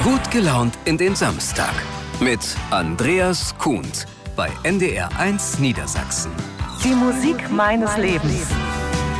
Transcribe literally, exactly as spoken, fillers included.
Gut gelaunt in den Samstag mit Andreas Kuhnt bei N D R eins Niedersachsen. Die Musik meines Lebens.